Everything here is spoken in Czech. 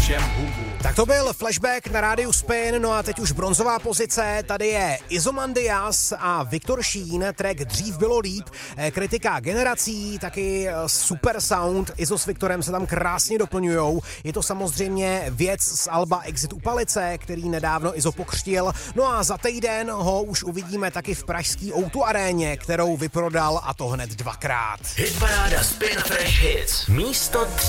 všem hubu. Tak to byl Flashback na rádiu Spin, no a teď už bronzová pozice, tady je Izomandias a Viktor Šín, track Dřív bylo líp, kritika generací, taky super sound, Izo s Viktorem se tam krásně doplňujou, je to samozřejmě věc z alba Exit u Palice, který nedávno Izo pokřtil, no a za týden ho už uvidíme taky v pražský O2 aréně, kterou vyprodal a to hned dvakrát. Hitparáda Spin Fresh Hits, místo 3.